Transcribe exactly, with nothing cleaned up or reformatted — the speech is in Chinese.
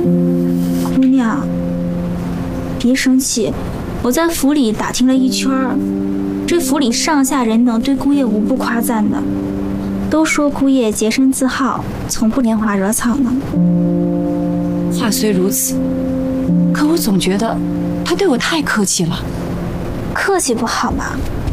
姑娘，别生气，我在府里打听了一圈儿，这府里上下人等对姑爷无不夸赞的，都说姑爷洁身自好，从不拈花惹草呢。 话虽如此，可我总觉得他对我太客气了。 客气不好吗？